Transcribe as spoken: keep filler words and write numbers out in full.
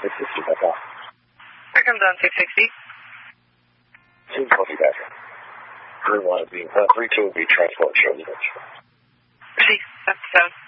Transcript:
six sixty, that's all. Here comes on six sixty. Two copy that. Three one would be, uh, three two would be transport show. Proceed, that's seven.